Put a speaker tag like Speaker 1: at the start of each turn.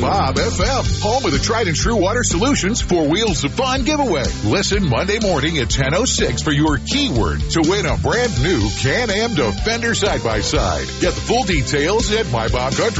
Speaker 1: Bob FM, home of the tried and true water solutions for Wheels of Fun giveaway. Listen Monday morning at 10:06 for your keyword to win a brand new Can-Am Defender side-by-side. Get the full details at MyBobCountry.